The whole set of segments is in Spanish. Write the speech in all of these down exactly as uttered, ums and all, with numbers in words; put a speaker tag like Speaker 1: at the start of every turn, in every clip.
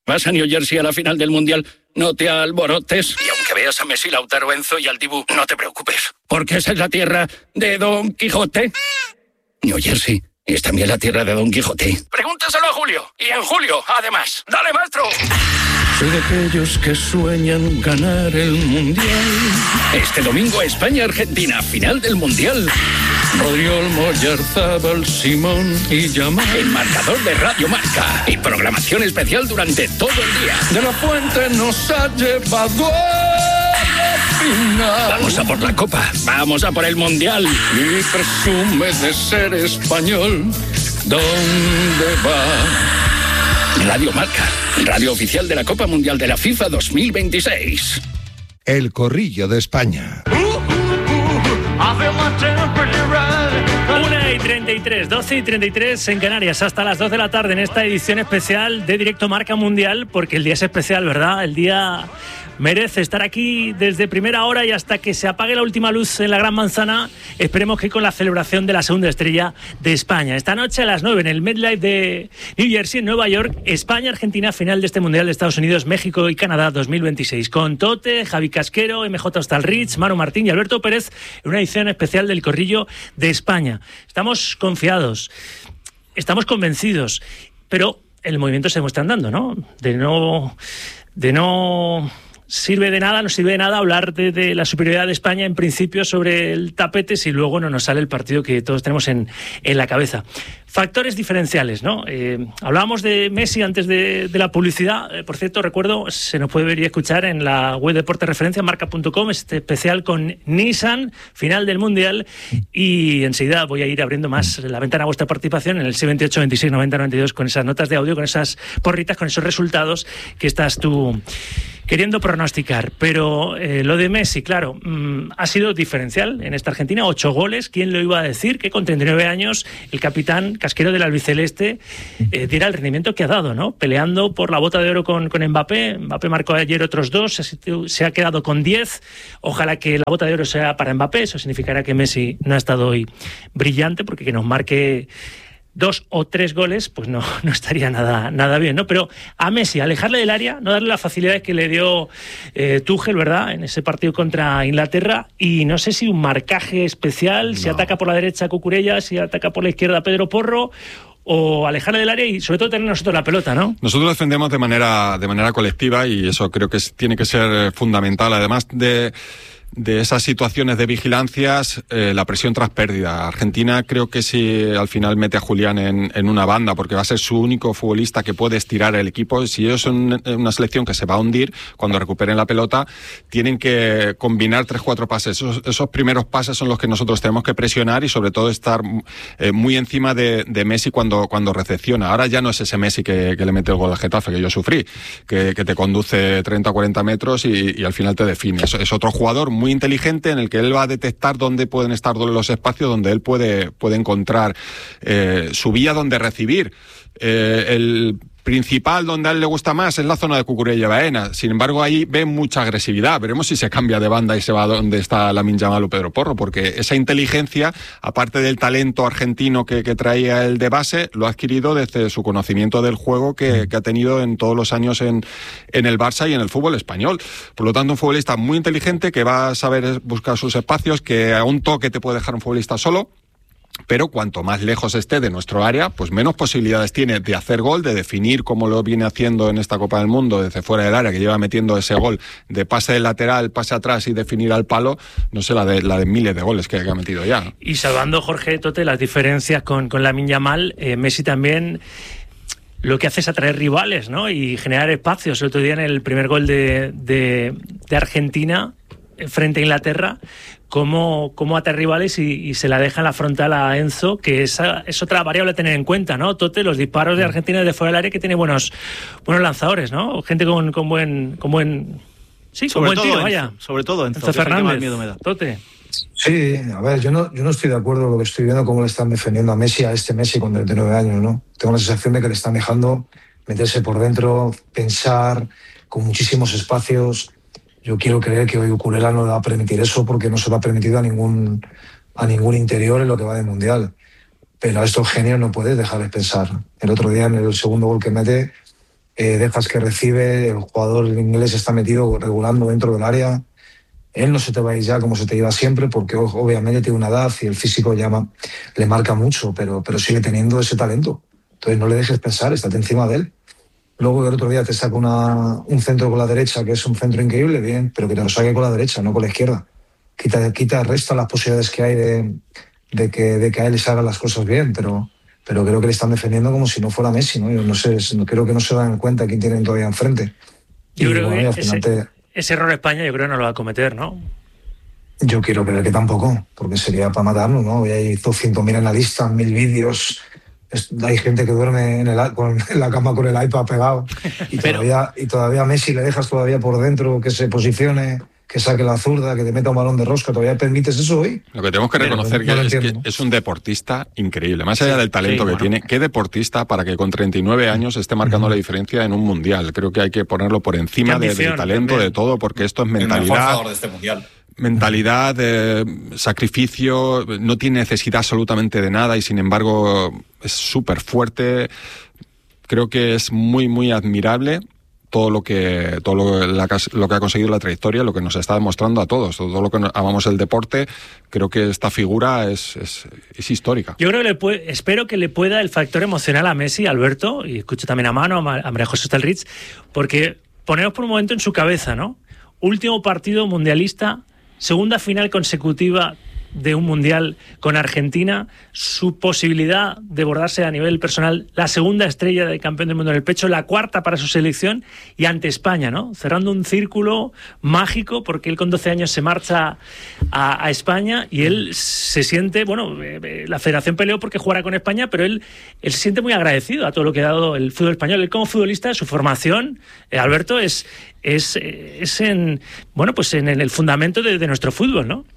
Speaker 1: ¿Vas a New Jersey a la final del Mundial? No te alborotes. Y aunque veas a Messi, Lautaro, Enzo y al Dibu, no te preocupes. Porque esa es la tierra de Don Quijote. New Jersey es también la tierra de Don Quijote. Pregúntaselo a Julio. Y en julio, además. ¡Dale, maestro! Soy de aquellos que sueñan ganar el Mundial. Este domingo, España-Argentina, final del Mundial. Rodriol, Moyarzábal, Simón y Yamal. El marcador de Radio Marca. Y programación especial durante todo el día. De la Fuente nos ha llevado a la final. Vamos a por la Copa. Vamos a por el Mundial. Y presume de ser español. ¿Dónde va? Radio Marca. Radio oficial de la Copa Mundial de la FIFA dos mil veintiséis.
Speaker 2: El Corrillo de España.
Speaker 3: una y treinta y tres, doce y treinta y tres en Canarias, hasta las dos de la tarde en esta edición especial de Directo Marca Mundial, porque el día es especial, ¿verdad? El día merece estar aquí desde primera hora y hasta que se apague la última luz en la Gran Manzana. Esperemos que con la celebración de la segunda estrella de España. Esta noche a las nueve en el MetLife de New Jersey, en Nueva York, España-Argentina, final de este Mundial de Estados Unidos, México y Canadá dos mil veintiséis. Con Tote, Javi Casquero, M J Hostalrich, Manu Martín y Alberto Pérez, en una edición especial del Corrillo de España. Estamos confiados, estamos convencidos, pero el movimiento se muestra andando, ¿no? De no... De no... Sirve de nada, no sirve de nada hablar de, de la superioridad de España en principio sobre el tapete si luego no nos sale el partido que todos tenemos en, en la cabeza. Factores diferenciales, ¿no? Eh, hablábamos de Messi antes de, de la publicidad. Eh, por cierto, recuerdo, se nos puede ver y escuchar en la web de Deporte Referencia, marca punto com, este especial con Nissan, final del Mundial. Y enseguida voy a ir abriendo más la ventana a vuestra participación en el seis veintiocho, veintiséis, noventa, noventa y dos con esas notas de audio, con esas porritas, con esos resultados que estás tú queriendo pronosticar. Pero eh, lo de Messi, claro, mmm, ha sido diferencial en esta Argentina. Ocho goles, ¿quién lo iba a decir? Que con treinta y nueve años el capitán Casquero del albiceleste eh, diera el rendimiento que ha dado, ¿no? Peleando por la bota de oro con, con Mbappé. Mbappé marcó ayer otros dos, se, se ha quedado con diez. Ojalá que la bota de oro sea para Mbappé. Eso significará que Messi no ha estado hoy brillante, porque que nos marque dos o tres goles, pues no, no estaría nada, nada bien, ¿no? Pero a Messi, alejarle del área, no darle las facilidades que le dio eh, Tuchel, ¿verdad?, en ese partido contra Inglaterra, y no sé si un marcaje especial, no. Si ataca por la derecha Cucurella, si ataca por la izquierda Pedro Porro, o alejarle del área y sobre todo tener nosotros la pelota, ¿no? Nosotros defendemos de manera, de manera colectiva y eso creo que es, tiene que ser fundamental, además de... de esas situaciones de vigilancias, eh, la presión tras pérdida. Argentina creo que si al final mete a Julián en, en una banda, porque va a ser su único futbolista que puede estirar el equipo, si ellos son una selección que se va a hundir, cuando recuperen la pelota, tienen que combinar tres, cuatro pases. Esos, esos primeros pases son los que nosotros tenemos que presionar y sobre todo estar eh, muy encima de, de Messi cuando, cuando recepciona. Ahora ya no es ese Messi que, que le mete el gol al Getafe, que yo sufrí, que, que te conduce treinta o cuarenta metros y, y al final te define. Es, es otro jugador muy inteligente en el que él va a detectar dónde pueden estar los espacios donde él puede, puede encontrar eh, su vía donde recibir. Eh, el principal donde a él le gusta más es la zona de Cucurella Baena. Sin embargo, ahí ve mucha agresividad. Veremos si se cambia de banda y se va donde está Lamine Yamal o Pedro Porro, porque esa inteligencia, aparte del talento argentino que, que traía él de base, lo ha adquirido desde su conocimiento del juego que, que ha tenido en todos los años en, en el Barça y en el fútbol español. Por lo tanto, un futbolista muy inteligente que va a saber buscar sus espacios, que a un toque te puede dejar un futbolista solo. Pero cuanto más lejos esté de nuestro área, pues menos posibilidades tiene de hacer gol, de definir como lo viene haciendo en esta Copa del Mundo desde fuera del área, que lleva metiendo ese gol de pase del lateral, pase atrás y definir al palo, no sé, la de, la de miles de goles que, que ha metido ya. Y salvando, Jorge Tote, las diferencias con, con Lamine Yamal, eh, Messi también lo que hace es atraer rivales, ¿no? Y generar espacios. El otro día en el primer gol de, de, de Argentina frente a Inglaterra, cómo, cómo atrae rivales y, y se la deja en la frontal a Enzo, que esa es otra variable a tener en cuenta, ¿no? Tote, los disparos de Argentina desde fuera del área, que tiene buenos buenos lanzadores, ¿no? Gente con, con buen con buen sí, con buen tiro, vaya. Sobre todo Enzo, Enzo Fernández. Más miedo me da. Tote.
Speaker 4: Sí, a ver, yo no, yo no estoy de acuerdo con lo que estoy viendo, cómo le están defendiendo a Messi, a este Messi con treinta y nueve años, ¿no? Tengo la sensación de que le están dejando meterse por dentro, pensar, con muchísimos espacios. Yo quiero creer que hoy Cucurella no le va a permitir eso, porque no se lo ha permitido a ningún, a ningún interior en lo que va de Mundial. Pero a estos genios no puedes dejarles pensar. El otro día, en el segundo gol que mete, eh, dejas que recibe, el jugador inglés está metido regulando dentro del área. Él no se te va a ir ya como se te iba siempre, porque obviamente tiene una edad y el físico llama, le marca mucho, pero, pero sigue teniendo ese talento. Entonces no le dejes pensar, estate encima de él. Luego el otro día te saca una, un centro con la derecha, que es un centro increíble, bien, pero que te lo saque con la derecha, no con la izquierda. Quita, quita resta las posibilidades que hay de, de, que, de que a él les hagan las cosas bien, pero, pero creo que le están defendiendo como si no fuera Messi, ¿no? Yo no sé, creo que no se dan cuenta quién tienen todavía enfrente.
Speaker 3: Yo
Speaker 4: y,
Speaker 3: creo
Speaker 4: bueno,
Speaker 3: que
Speaker 4: y al final
Speaker 3: ese,
Speaker 4: te...
Speaker 3: ese error España yo creo que no lo va a cometer, ¿no?
Speaker 4: Yo quiero creer que tampoco, porque sería para matarnos, ¿no? Y hay doscientos mil analistas, mil vídeos. Es, hay gente que duerme en, el, con, en la cama con el iPad pegado. Y, Pero... todavía, y todavía a Messi le dejas todavía por dentro que se posicione, que saque la zurda, que te meta un balón de rosca. ¿Todavía permites eso hoy?
Speaker 5: Lo que tenemos que reconocer no, no es entiendo. que es un deportista increíble. Más allá sí, del talento sí, que bueno. tiene, ¿qué deportista para que con treinta y nueve años esté marcando uh-huh. la diferencia en un mundial? Creo que hay que ponerlo por encima de, del talento, también. de todo, porque esto es mentalidad.
Speaker 6: El mejor jugador de este mundial.
Speaker 5: Mentalidad, eh, sacrificio, no tiene necesidad absolutamente de nada y sin embargo es súper fuerte. Creo que es muy, muy admirable todo lo que todo lo, la, lo que ha conseguido la trayectoria, lo que nos está demostrando a todos, todo lo que amamos el deporte. Creo que esta figura es, es, es histórica.
Speaker 3: Yo creo que le puede, espero que le pueda el factor emocional a Messi, Alberto, y escucho también a Mano, a María José Stelritz, porque ponemos por un momento en su cabeza, ¿no? Último partido mundialista, segunda final consecutiva de un mundial con Argentina, su posibilidad de bordarse a nivel personal, la segunda estrella de campeón del mundo en el pecho, la cuarta para su selección y ante España, ¿no? Cerrando un círculo mágico porque él con doce años se marcha a, a España y él se siente, bueno, eh, la federación peleó porque jugara con España, pero él, él se siente muy agradecido a todo lo que ha dado el fútbol español. Él como futbolista, su formación, eh, Alberto, es, es, es en, bueno, pues en, en el fundamento de, de nuestro fútbol, ¿no?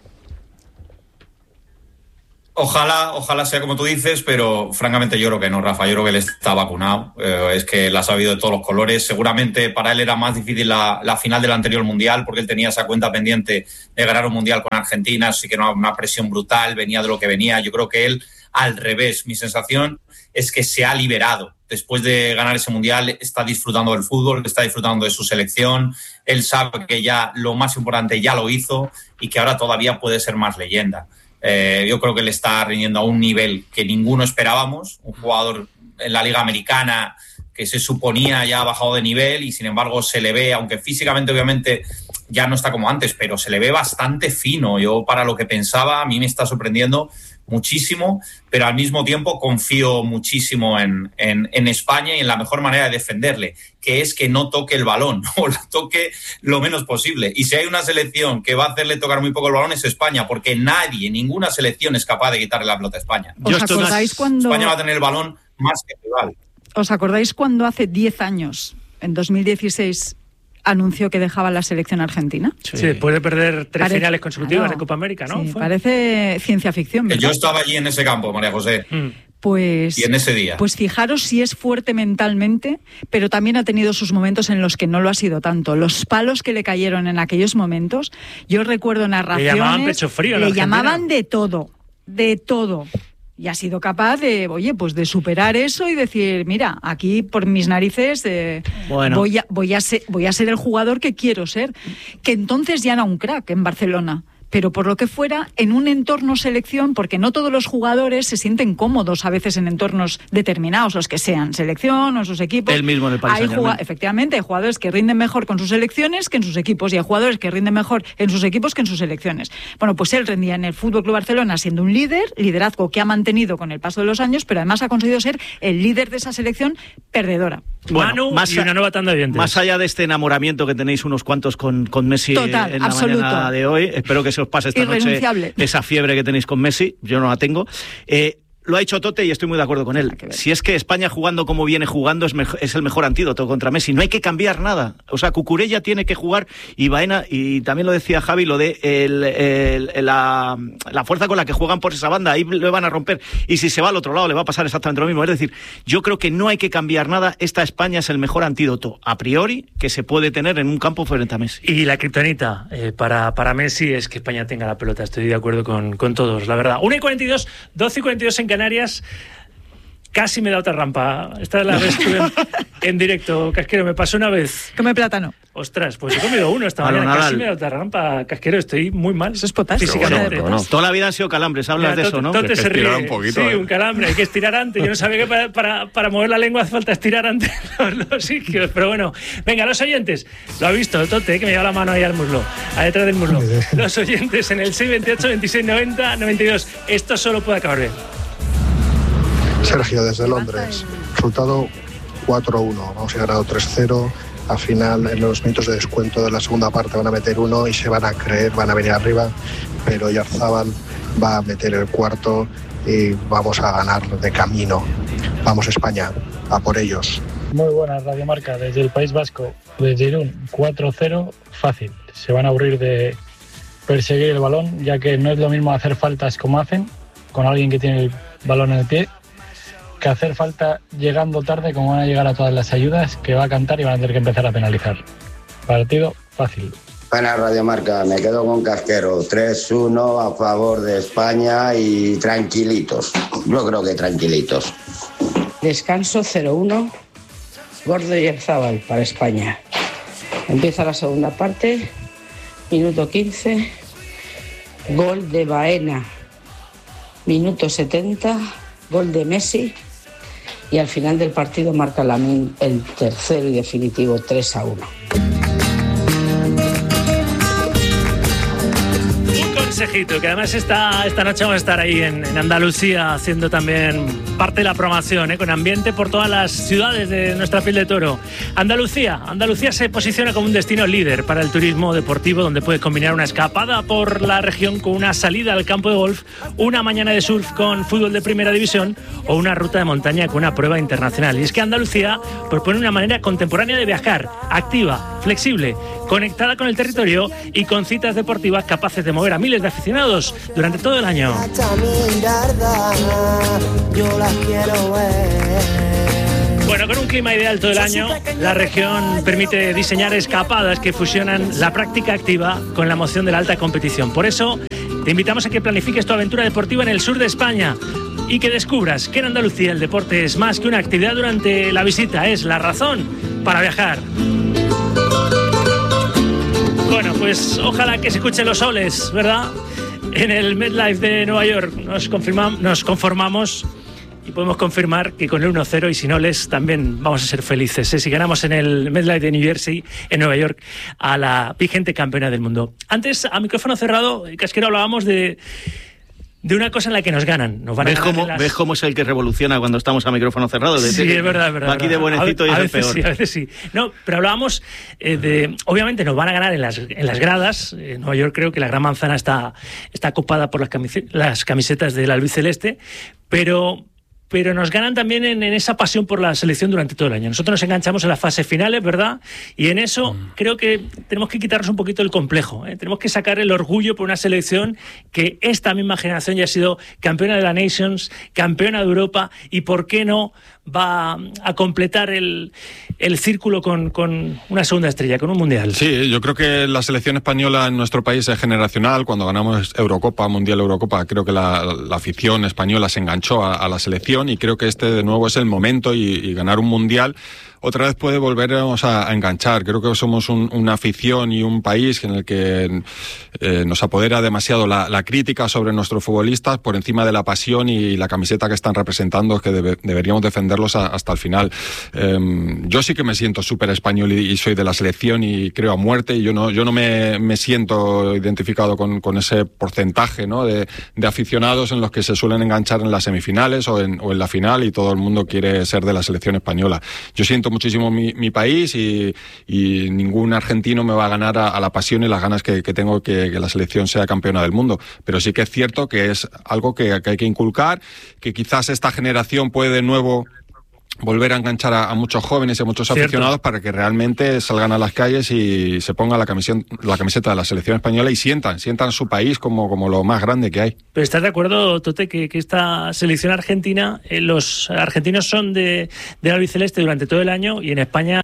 Speaker 6: Ojalá, ojalá sea como tú dices, pero francamente yo creo que no, Rafa. Yo creo que él está vacunado. Eh, es que él ha sabido de todos los colores. Seguramente para él era más difícil la, la final del anterior mundial porque él tenía esa cuenta pendiente de ganar un mundial con Argentina. Así que no, una presión brutal, venía de lo que venía. Yo creo que él, al revés, mi sensación es que se ha liberado. Después de ganar ese mundial, está disfrutando del fútbol, está disfrutando de su selección. Él sabe que ya lo más importante ya lo hizo y que ahora todavía puede ser más leyenda. Eh, yo creo que le está rindiendo a un nivel que ninguno esperábamos, un jugador en la Liga Americana que se suponía ya ha bajado de nivel y sin embargo se le ve, aunque físicamente obviamente ya no está como antes, pero se le ve bastante fino. Yo para lo que pensaba, a mí me está sorprendiendo muchísimo, pero al mismo tiempo confío muchísimo en, en, en España y en la mejor manera de defenderle, que es que no toque el balón o lo toque lo menos posible. Y si hay una selección que va a hacerle tocar muy poco el balón es España, porque nadie, ninguna selección es capaz de quitarle la pelota a España.
Speaker 7: ¿Os acordáis cuando...
Speaker 6: España va a tener el balón más que rival.
Speaker 7: ¿Os acordáis cuando hace diez años, en dos mil dieciséis, anunció que dejaba la selección argentina?
Speaker 3: Sí, sí, después de perder tres parece, finales consecutivas claro, de Copa América, ¿no?
Speaker 7: Sí, parece ciencia ficción, ¿verdad?
Speaker 6: Yo estaba allí en ese campo, María José. Mm.
Speaker 7: Pues,
Speaker 6: y en ese día.
Speaker 7: Pues fijaros si es fuerte mentalmente, pero también ha tenido sus momentos en los que no lo ha sido tanto. Los palos que le cayeron en aquellos momentos, yo recuerdo narraciones...
Speaker 3: Le llamaban pecho frío.
Speaker 7: Le llamaban de todo, de todo. Y ha sido capaz de, oye, pues de superar eso y decir, mira, aquí por mis narices eh, bueno. voy, a, voy, a ser, voy a ser el jugador que quiero ser. Que entonces ya era un crack en Barcelona. Pero por lo que fuera, en un entorno selección, porque no todos los jugadores se sienten cómodos a veces en entornos determinados, los que sean selección o sus equipos.
Speaker 8: El mismo en el Paris Saint-Germain.
Speaker 7: Efectivamente, hay jugadores que rinden mejor con sus selecciones que en sus equipos y hay jugadores que rinden mejor en sus equipos que en sus selecciones. Bueno, pues él rendía en el F C Barcelona siendo un líder, liderazgo que ha mantenido con el paso de los años, pero además ha conseguido ser el líder de esa selección perdedora.
Speaker 3: Bueno, Manu más y una nueva tanda de dientes.
Speaker 8: Más allá de este enamoramiento que tenéis unos cuantos con, con Messi
Speaker 7: Total,
Speaker 8: en la
Speaker 7: absoluto.
Speaker 8: mañana de hoy, espero que se os pase esta noche esa fiebre que tenéis con Messi, yo no la tengo. Eh, Lo ha dicho Tote y estoy muy de acuerdo con él. Si es que España jugando como viene jugando es, mejor, es el mejor antídoto contra Messi. No hay que cambiar nada. O sea, Cucurella tiene que jugar y Baena, y también lo decía Javi, lo de el, el, el, la, la fuerza con la que juegan por esa banda, ahí le van a romper. Y si se va al otro lado le va a pasar exactamente lo mismo. Es decir, yo creo que no hay que cambiar nada. Esta España es el mejor antídoto, a priori, que se puede tener en un campo frente a Messi.
Speaker 3: Y la kriptonita eh, para, para Messi es que España tenga la pelota. Estoy de acuerdo con, con todos, la verdad. una y cuarenta y dos, doce y cuarenta y dos en Canarias. Casi me da otra rampa. Esta es la vez que estuve en, en directo, Casquero. Me pasó una vez.
Speaker 7: Come plátano.
Speaker 3: Ostras, pues he comido uno esta mañana. Casi me da otra rampa, Casquero. Estoy muy mal.
Speaker 7: Eso es potasio.
Speaker 3: Físicamente.
Speaker 8: Bueno, bueno. Toda la vida han sido calambres. Hablas Mira, de eso, ¿no?
Speaker 3: Tote se ríe.
Speaker 5: Un poquito,
Speaker 3: sí,
Speaker 5: ¿eh?
Speaker 3: un calambre. Hay que estirar antes. Yo no sabía que para, para, para mover la lengua hace falta estirar antes los, los sitios. Pero bueno, venga, los oyentes. Lo ha visto, Tote, que me lleva la mano ahí al muslo. A detrás del muslo. Los oyentes en el seis veintiocho, veintiséis noventa, noventa y dos. Esto solo puede acabar bien.
Speaker 9: Sergio, desde Londres. Resultado cuatro uno. Vamos a ir ganando tres cero. Al final, en los minutos de descuento de la segunda parte van a meter uno y se van a creer, van a venir arriba. Pero Oyarzabal va a meter el cuarto y vamos a ganar de camino. Vamos España, a por ellos.
Speaker 10: Muy buena Radio Marca, desde el País Vasco, desde Irún, cuatro cero, fácil. Se van a aburrir de perseguir el balón, ya que no es lo mismo hacer faltas como hacen, con alguien que tiene el balón en el pie, que hacer falta llegando tarde, como van a llegar a todas las ayudas, que va a cantar y van a tener que empezar a penalizar. Partido fácil.
Speaker 11: Buena Radio Marca, me quedo con Casquero, tres uno a favor de España y tranquilitos. Yo creo que tranquilitos.
Speaker 12: Descanso cero uno, Gordo y Oyarzabal para España. Empieza la segunda parte, minuto quince, gol de Baena, minuto setenta, gol de Messi. Y al final del partido marca Lamine el tercero y definitivo tres a uno.
Speaker 3: Un consejito, que además esta, esta noche vamos a estar ahí en, en Andalucía haciendo también parte de la programación, ¿eh? Con ambiente por todas las ciudades de nuestra piel de toro. Andalucía, Andalucía se posiciona como un destino líder para el turismo deportivo, donde puedes combinar una escapada por la región con una salida al campo de golf, una mañana de surf con fútbol de primera división o una ruta de montaña con una prueba internacional. Y es que Andalucía propone una manera contemporánea de viajar, activa, flexible, conectada con el territorio y con citas deportivas capaces de mover a miles de aficionados durante todo el año. Bueno, con un clima ideal todo el año, la región permite diseñar escapadas que fusionan la práctica activa con la emoción de la alta competición. Por eso, te invitamos a que planifiques tu aventura deportiva en el sur de España y que descubras que en Andalucía el deporte es más que una actividad durante la visita, es la razón para viajar. Bueno, pues ojalá que se escuchen los soles, ¿verdad? En el MetLife de Nueva York nos, confirmamos, nos conformamos y podemos confirmar que con el uno cero y si no les también vamos a ser felices, ¿eh? Si ganamos en el MetLife de New Jersey, en Nueva York, a la vigente campeona del mundo. Antes, a micrófono cerrado, Casquero, hablábamos de... de una cosa en la que nos ganan. Nos van
Speaker 8: ¿Ves,
Speaker 3: a
Speaker 8: cómo,
Speaker 3: las...
Speaker 8: ¿Ves cómo es el que revoluciona cuando estamos a micrófono cerrado? De
Speaker 3: sí, es verdad, es verdad.
Speaker 8: Va aquí de buenecito
Speaker 3: a,
Speaker 8: y es
Speaker 3: a
Speaker 8: el
Speaker 3: veces
Speaker 8: peor.
Speaker 3: Sí, a veces sí. No, pero hablábamos eh, de... Obviamente nos van a ganar en las, en las gradas. En Nueva York creo que la Gran Manzana está, está copada por las, camisetas, las camisetas del albiceleste, pero... pero nos ganan también en, en esa pasión por la selección durante todo el año. Nosotros nos enganchamos en las fases finales, ¿verdad? Y en eso mm. creo que tenemos que quitarnos un poquito el complejo, ¿eh? Tenemos que sacar el orgullo por una selección que esta misma generación ya ha sido campeona de la Nations, campeona de Europa y, ¿por qué no?, va a completar el, el círculo con, con una segunda estrella, con un mundial.
Speaker 5: Sí, yo creo que la selección española en nuestro país es generacional. Cuando ganamos Eurocopa, Mundial Eurocopa, creo que la, la afición española se enganchó a, a la selección y creo que este de nuevo es el momento y, y ganar un mundial otra vez puede volvernos a, a enganchar. Creo que somos un, una afición y un país en el que eh, nos apodera demasiado la, la crítica sobre nuestros futbolistas por encima de la pasión y la camiseta que están representando, que debe, deberíamos defenderlos a, hasta el final. Eh, yo sí que me siento súper español y, y soy de la selección y creo a muerte, y yo no, yo no me, me siento identificado con, con ese porcentaje, ¿no?, de, de aficionados en los que se suelen enganchar en las semifinales o en, o en la final y todo el mundo quiere ser de la selección española. Yo siento muchísimo mi, mi país y, y ningún argentino me va a ganar a, a la pasión y las ganas que, que tengo que, que la selección sea campeona del mundo. Pero sí que es cierto que es algo que, que hay que inculcar, que quizás esta generación puede de nuevo volver a enganchar a, a muchos jóvenes y a muchos Cierto. aficionados para que realmente salgan a las calles y se pongan la camiseta, la camiseta de la selección española y sientan, sientan su país como, como lo más grande que hay.
Speaker 3: Pero ¿estás de acuerdo, Tote, que, que esta selección argentina, eh, los argentinos son de, de albiceleste durante todo el año y en España...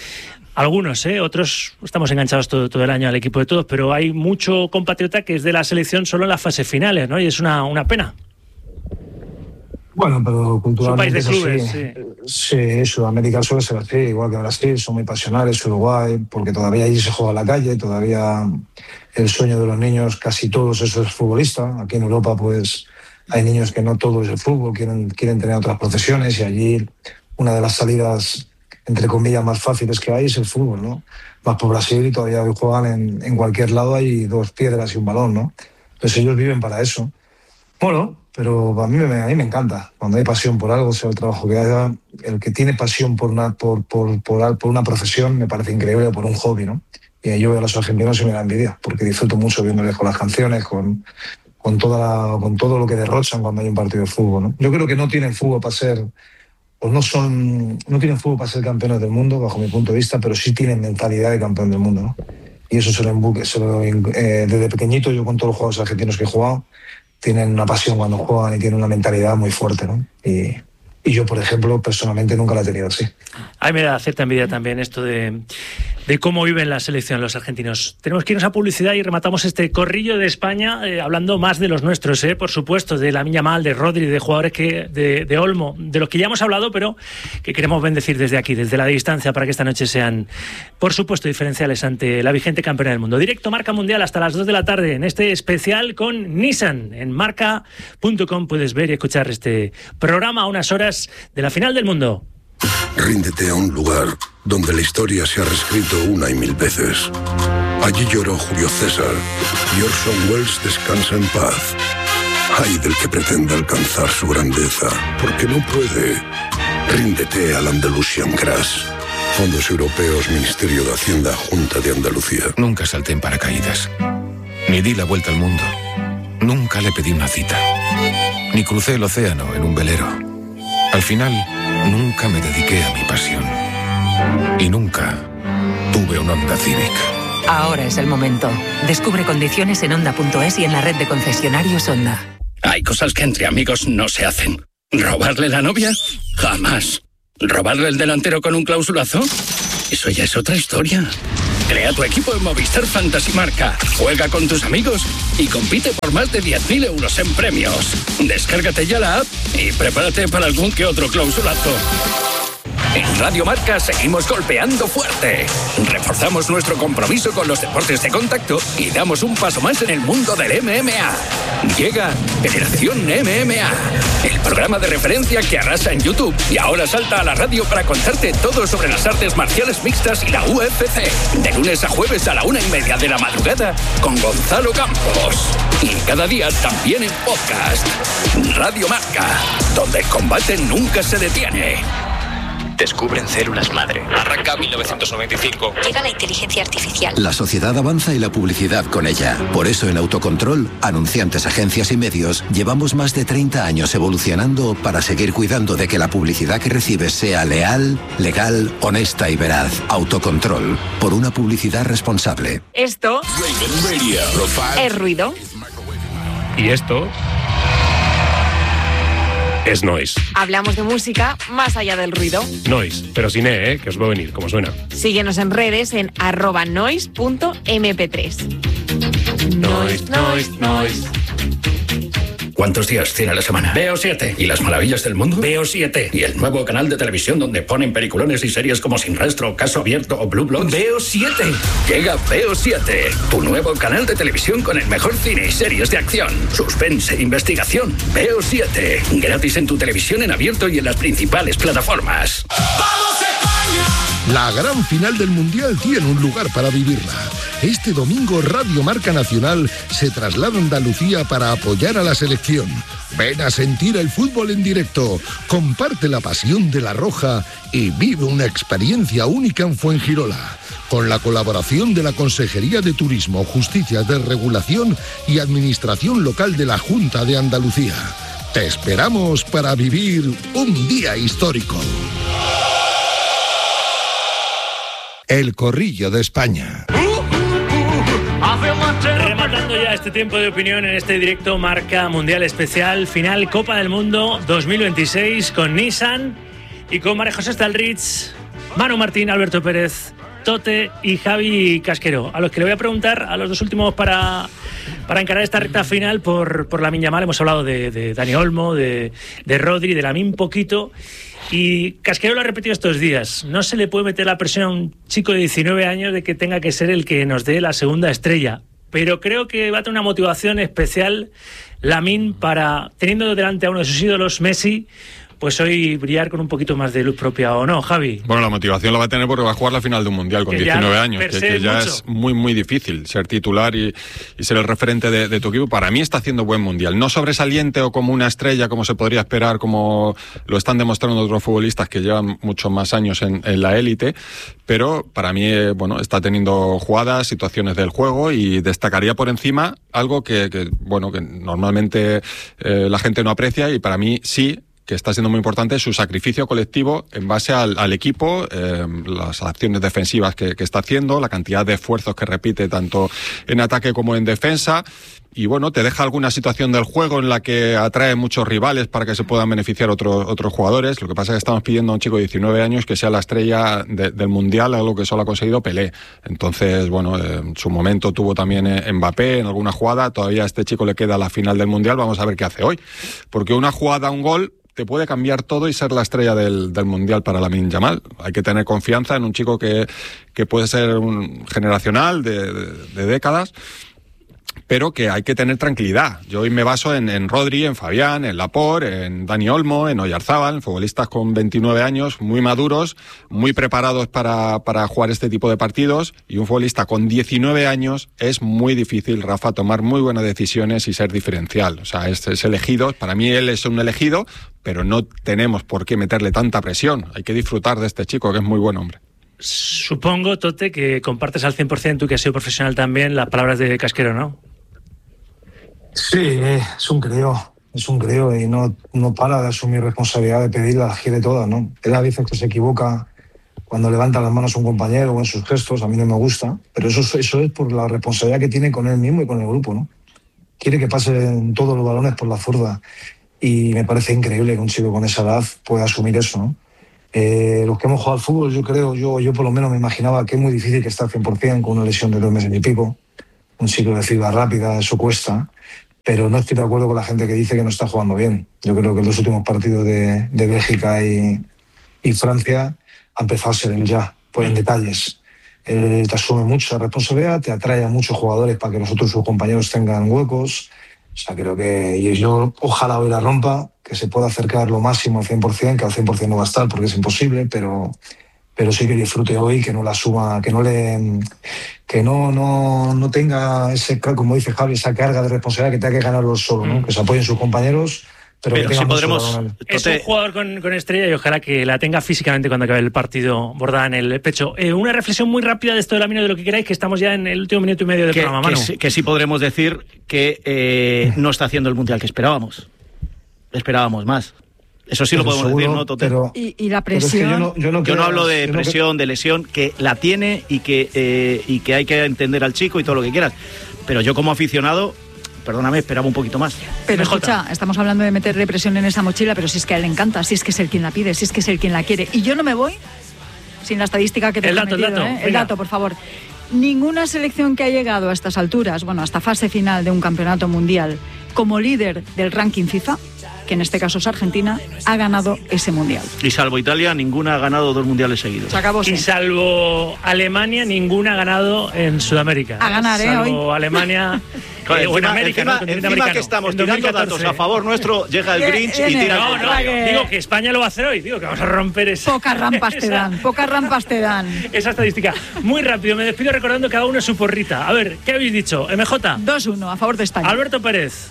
Speaker 3: Algunos, ¿eh? Otros estamos enganchados todo, todo el año al equipo de todos, pero hay mucho compatriota que es de la selección solo en las fases finales, ¿no? Y es una, una pena.
Speaker 4: Bueno, pero culturalmente
Speaker 3: es un país de
Speaker 4: clubes, sí. Sí, Sudamérica suele ser así, igual que Brasil, son muy pasionales, Uruguay, porque todavía allí se juega a la calle, todavía el sueño de los niños, casi todos eso es futbolista. Aquí en Europa, pues, hay niños que no todo es el fútbol, quieren, quieren tener otras profesiones, y allí una de las salidas, entre comillas, más fáciles que hay es el fútbol, ¿no? Vas por Brasil y todavía hoy juegan en, en cualquier lado, hay dos piedras y un balón, ¿no? Entonces ellos viven para eso. Bueno, pero a mí me, a mí me encanta. Cuando hay pasión por algo, sea el trabajo que haya, el que tiene pasión por una, por, por, por, por una profesión me parece increíble, por un hobby, ¿no? Y yo veo a los argentinos y me da envidia, porque disfruto mucho viéndoles con las canciones, con, con, toda la, con todo lo que derrochan cuando hay un partido de fútbol, ¿no? Yo creo que no tienen fútbol para ser, o no son, no tienen fútbol para ser campeones del mundo, bajo mi punto de vista, pero sí tienen mentalidad de campeón del mundo, ¿no? Y eso se lo embuque, se lo, eh, desde pequeñito, yo con todos los jugadores argentinos que he jugado, tienen una pasión cuando juegan y tienen una mentalidad muy fuerte, ¿no? Y, y yo, por ejemplo, personalmente nunca la he tenido así.
Speaker 3: A mí me da cierta envidia también esto de, de cómo viven la selección los argentinos. Tenemos que irnos a publicidad y rematamos este corrillo de España eh, hablando más de los nuestros, eh, por supuesto, de Lamine Yamal, de Rodri, de jugadores que de, de Olmo, de los que ya hemos hablado, pero que queremos bendecir desde aquí, desde la distancia, para que esta noche sean, por supuesto, diferenciales ante la vigente campeona del mundo. Directo Marca Mundial hasta las dos de la tarde en este especial con Nissan. En marca punto com puedes ver y escuchar este programa a unas horas de la final del mundo.
Speaker 13: Ríndete a un lugar donde la historia se ha reescrito una y mil veces. Allí lloró Julio César y Orson Welles descansa en paz. Ay del que pretenda alcanzar su grandeza, porque no puede. Ríndete al Andalusian Crash. Fondos Europeos, Ministerio de Hacienda, Junta de Andalucía.
Speaker 14: Nunca salté en paracaídas. Ni di la vuelta al mundo. Nunca le pedí una cita. Ni crucé el océano en un velero. Al final, nunca me dediqué a mi pasión. Y nunca tuve un Honda Civic.
Speaker 15: Ahora es el momento. Descubre condiciones en Honda punto es y en la red de concesionarios Honda.
Speaker 1: Hay cosas que entre amigos no se hacen. ¿Robarle la novia? Jamás. ¿Robarle el delantero con un clausulazo? Eso ya es otra historia. Crea tu equipo en Movistar Fantasy Marca. Juega con tus amigos y compite por más de diez mil euros en premios. Descárgate ya la app y prepárate para algún que otro clausulazo. En Radio Marca seguimos golpeando fuerte. Reforzamos nuestro compromiso con los deportes de contacto y damos un paso más en el mundo del M M A. Llega Generación M M A, el programa de referencia que arrasa en YouTube y ahora salta a la radio para contarte todo sobre las artes marciales mixtas y la U F C. De lunes a jueves a la una y media de la madrugada con Gonzalo Campos. Y cada día también en podcast. Radio Marca, donde el combate nunca se detiene.
Speaker 16: Descubren células madre. Arranca mil novecientos noventa y cinco.
Speaker 17: Llega la inteligencia artificial.
Speaker 18: La sociedad avanza y la publicidad con ella. Por eso en Autocontrol, anunciantes, agencias y medios, llevamos más de treinta años evolucionando para seguir cuidando de que la publicidad que recibes sea leal, legal, honesta y veraz. Autocontrol, por una publicidad responsable.
Speaker 17: Esto es ruido.
Speaker 19: Y esto es noise.
Speaker 17: Hablamos de música más allá del ruido.
Speaker 19: Noise, pero sin E, ¿eh? Que os va a venir, como suena.
Speaker 17: Síguenos en redes en arroba noise punto eme pe tres.
Speaker 1: Noise, noise, noise. ¿Cuántos días tiene la semana? Veo siete. ¿Y las maravillas del mundo? Veo siete. ¿Y el nuevo canal de televisión donde ponen peliculones y series como Sin Rastro, Caso Abierto o Blue Bloods? Veo siete. Llega Veo siete, tu nuevo canal de televisión con el mejor cine y series de acción, suspense, investigación. Veo siete. Gratis en tu televisión en abierto y en las principales plataformas.
Speaker 2: ¡Vamos España! La gran final del Mundial tiene un lugar para vivirla. Este domingo Radio Marca Nacional se traslada a Andalucía para apoyar a la selección. Ven a sentir el fútbol en directo, comparte la pasión de la Roja y vive una experiencia única en Fuengirola. Con la colaboración de la Consejería de Turismo, Justicia de Regulación y Administración Local de la Junta de Andalucía. Te esperamos para vivir un día histórico. El Corrillo de España.
Speaker 3: Rematando ya este tiempo de opinión en este directo Marca Mundial especial, final Copa del Mundo dos mil veintiséis con Nissan y con María José Stalrich, Manu Martín, Alberto Pérez Tote y Javi Casquero, a los que le voy a preguntar, a los dos últimos para, para encarar esta recta final por, por Lamine Yamal. Hemos hablado de, de Dani Olmo, de, de Rodri, de Lamine poquito, y Casquero lo ha repetido estos días. No se le puede meter la presión a un chico de diecinueve años de que tenga que ser el que nos dé la segunda estrella, pero creo que va a tener una motivación especial Lamine para, teniendo delante a uno de sus ídolos, Messi, pues hoy brillar con un poquito más de luz propia, ¿o no, Javi?
Speaker 5: Bueno, la motivación la va a tener porque va a jugar la final de un Mundial con que diecinueve años, que, que ya mucho. Es muy, muy difícil ser titular y, y ser el referente de, de tu equipo. Para mí está haciendo buen Mundial. No sobresaliente o como una estrella, como se podría esperar, como lo están demostrando otros futbolistas que llevan muchos más años en, en la élite, pero para mí, eh, bueno, está teniendo jugadas, situaciones del juego, y destacaría por encima algo que, que bueno, que normalmente eh, la gente no aprecia, y para mí sí, que está siendo muy importante, su sacrificio colectivo en base al, al equipo, eh, las acciones defensivas que, que está haciendo, la cantidad de esfuerzos que repite tanto en ataque como en defensa. Y bueno, te deja alguna situación del juego en la que atrae muchos rivales para que se puedan beneficiar otros otros jugadores. Lo que pasa es que estamos pidiendo a un chico de diecinueve años que sea la estrella de, del Mundial, algo que solo ha conseguido Pelé. Entonces, bueno, eh, en su momento tuvo también eh, Mbappé en alguna jugada. Todavía a este chico le queda la final del Mundial. Vamos a ver qué hace hoy. Porque una jugada, un gol, te puede cambiar todo y ser la estrella del, del Mundial para Lamine Yamal. Hay que tener confianza en un chico que, que puede ser un generacional de, de, de décadas, pero que hay que tener tranquilidad. Yo hoy me baso en, en Rodri, en Fabián, en Laporte, en Dani Olmo, en Oyarzábal, futbolistas con veintinueve años, muy maduros, muy preparados para, para jugar este tipo de partidos, y un futbolista con diecinueve años es muy difícil, Rafa, tomar muy buenas decisiones y ser diferencial. O sea, es, es elegido, para mí él es un elegido, pero no tenemos por qué meterle tanta presión. Hay que disfrutar de este chico, que es muy buen hombre.
Speaker 3: Supongo, Tote, que compartes al cien por ciento, tú que has sido profesional también, las palabras de Casquero, ¿no?
Speaker 4: Sí, es un creo, es un creo y no, no para de asumir responsabilidad, de pedirla, las quiere todas, ¿no? Él a veces que se equivoca cuando levanta las manos a un compañero o en sus gestos, a mí no me gusta, pero eso, eso es por la responsabilidad que tiene con él mismo y con el grupo, ¿no? Quiere que pasen todos los balones por la zurda, y me parece increíble que un chico con esa edad pueda asumir eso, ¿no? Eh, los que hemos jugado al fútbol, yo creo, yo, yo por lo menos me imaginaba que es muy difícil que esté al cien por ciento con una lesión de dos meses y pico, un ciclo de fibra rápida, eso cuesta. Pero no estoy de acuerdo con la gente que dice que no está jugando bien. Yo creo que en los últimos partidos de, de Bélgica y, y Francia ha empezado a ser el ya, pues en detalles. Él te asume mucha responsabilidad, te atrae a muchos jugadores para que los otros sus compañeros tengan huecos. O sea, creo que y yo ojalá hoy la rompa, que se pueda acercar lo máximo al cien por ciento, que al cien por ciento no va a estar porque es imposible, pero... pero sí que disfrute hoy, que no la suma, que no le que no, no, no tenga ese, como dice Javi, esa carga de responsabilidad que tenga que ganarlo solo, ¿no? Que se apoyen sus compañeros, pero, pero que
Speaker 3: si podremos. Es un jugador con, con estrella y ojalá que la tenga físicamente cuando acabe el partido bordada en el pecho. Eh, una reflexión muy rápida de esto de Lamine, de lo que queráis, que estamos ya en el último minuto y medio del
Speaker 8: que,
Speaker 3: programa, Manu.
Speaker 8: Que sí, que sí podremos decir que eh, no está haciendo el Mundial que esperábamos. Esperábamos más. Eso sí, pero lo podemos seguro, decir, ¿no, Tote?
Speaker 7: Pero, y, y la presión.
Speaker 8: Es que yo, no, yo, no yo no hablo de presión, que... de lesión, que la tiene y que, eh, y que hay que entender al chico y todo lo que quieras. Pero yo como aficionado, perdóname, esperaba un poquito más.
Speaker 7: Pero M J. Escucha, estamos hablando de meterle presión en esa mochila, pero si es que a él le encanta, si es que es él quien la pide, si es que es él quien la quiere. Y yo no me voy sin la estadística que te he metido, el dato, ¿eh? El dato, por favor. Ninguna selección que ha llegado a estas alturas, bueno, hasta fase final de un campeonato mundial, como líder del ranking FIFA, que en este caso es Argentina, ha ganado ese mundial.
Speaker 8: Y salvo Italia, ninguna ha ganado dos mundiales seguidos.
Speaker 7: Se acabó, sí.
Speaker 3: Y salvo Alemania, ninguna ha ganado en Sudamérica.
Speaker 7: A ganar, ¿eh?
Speaker 3: Salvo
Speaker 7: hoy.
Speaker 3: Alemania.
Speaker 8: Claro, eh, encima, o en América, encima, ¿no? Encima americano. Que estamos tirando datos a favor nuestro, llega el Grinch y tira.
Speaker 3: No, no, que... digo que España lo va a hacer hoy, digo que vamos a romper esa.
Speaker 7: Pocas rampas te dan, pocas rampas te dan.
Speaker 3: Esa estadística. Muy rápido, me despido recordando cada uno su porrita. A ver, ¿qué habéis dicho? M J.
Speaker 7: dos uno a favor de España.
Speaker 3: Alberto Pérez.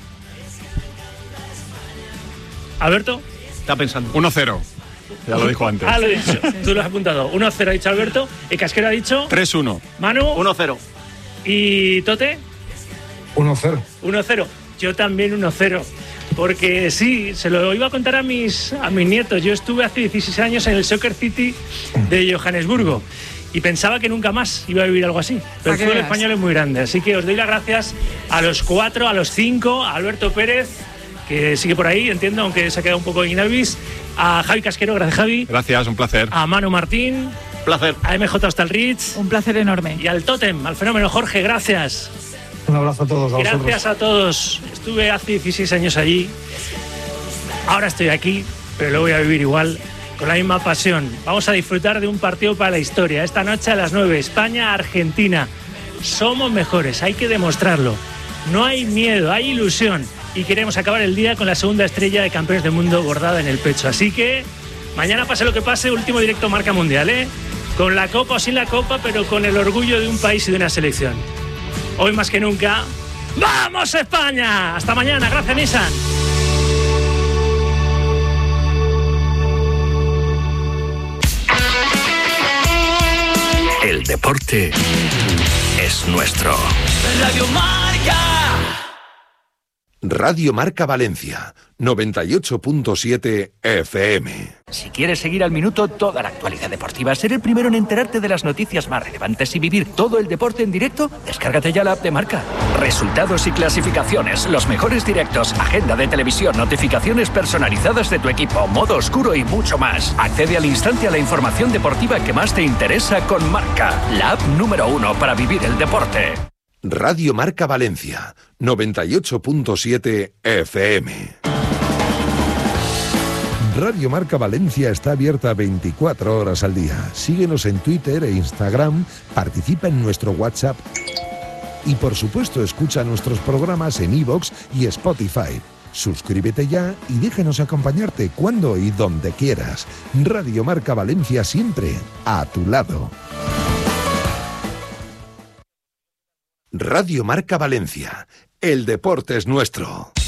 Speaker 3: ¿Alberto?
Speaker 8: Está pensando.
Speaker 5: uno cero. Ya lo dijo antes.
Speaker 3: Ah, lo he dicho. Tú lo has apuntado. uno cero ha dicho Alberto. ¿Y Casquero ha dicho?
Speaker 5: tres uno.
Speaker 3: Manu.
Speaker 8: uno cero.
Speaker 3: ¿Y Tote?
Speaker 4: uno cero.
Speaker 3: uno cero. Yo también uno cero. Porque sí, se lo iba a contar a mis, a mis nietos. Yo estuve hace dieciséis años en el Soccer City de Johannesburgo. Y pensaba que nunca más iba a vivir algo así. Pero el fútbol español es muy grande. Así que os doy las gracias a los cuatro, a los cinco, a Alberto Pérez, que sigue por ahí, entiendo, aunque se ha quedado un poco in albis, a Javi Casquero, gracias Javi.
Speaker 5: Gracias, un placer.
Speaker 3: A Manu Martín,
Speaker 8: Placer.
Speaker 3: A M J hasta el Ritz.
Speaker 7: Un placer enorme.
Speaker 3: Y al Tótem, al Fenómeno. Jorge, gracias.
Speaker 4: Un abrazo a todos. A
Speaker 3: gracias
Speaker 4: vosotros.
Speaker 3: a todos. Estuve hace dieciséis años allí. Ahora estoy aquí, pero lo voy a vivir igual, con la misma pasión. Vamos a disfrutar de un partido para la historia. Esta noche a las nueve, España-Argentina. Somos mejores, hay que demostrarlo. No hay miedo, hay ilusión. Y queremos acabar el día con la segunda estrella de campeones del mundo bordada en el pecho. Así que mañana, pase lo que pase, último directo Marca Mundial, ¿eh? Con la copa o sin la copa, pero con el orgullo de un país y de una selección. Hoy más que nunca, ¡vamos España! Hasta mañana, gracias Nissan.
Speaker 20: El deporte es nuestro.
Speaker 21: Radio Marca.
Speaker 2: Radio Marca Valencia, noventa y ocho punto siete F M.
Speaker 20: Si quieres seguir al minuto toda la actualidad deportiva, ser el primero en enterarte de las noticias más relevantes y vivir todo el deporte en directo, descárgate ya la app de Marca. Resultados y clasificaciones, los mejores directos, agenda de televisión, notificaciones personalizadas de tu equipo, modo oscuro y mucho más. Accede al instante a la información deportiva que más te interesa con Marca, la app número uno para vivir el deporte.
Speaker 2: Radio Marca Valencia, noventa y ocho punto siete F M. Radio Marca Valencia está abierta veinticuatro horas al día. Síguenos en Twitter e Instagram, participa en nuestro WhatsApp y por supuesto escucha nuestros programas en iVoox y Spotify. Suscríbete ya y déjanos acompañarte cuando y donde quieras. Radio Marca Valencia siempre a tu lado. Radio Marca Valencia. El deporte es nuestro.